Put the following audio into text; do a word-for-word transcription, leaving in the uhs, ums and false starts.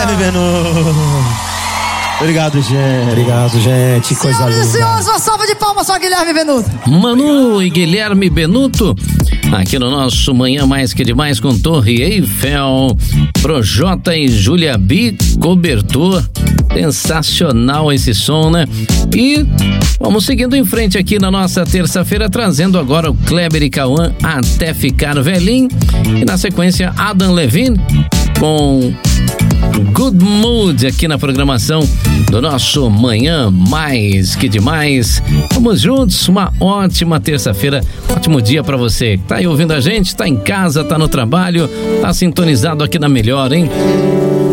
Guilherme Benuto. Obrigado, gente. Obrigado, gente. Coisa linda. Senhoras e senhores, uma salva de palmas só, Guilherme Benuto. Manu e Guilherme Benuto, aqui no nosso Manhã Mais Que Demais com Torre Eiffel, Projota e Júlia B, cobertor. Sensacional esse som, né? E vamos seguindo em frente aqui na nossa terça-feira, trazendo agora o Kleber e Cauã Até Ficar Velhinho. E na sequência, Adam Levine com Good Mood aqui na programação do nosso Manhã Mais Que Demais. Vamos juntos, uma ótima terça-feira, ótimo dia pra você. Tá aí ouvindo a gente, tá em casa, tá no trabalho, tá sintonizado aqui na Melhor, hein?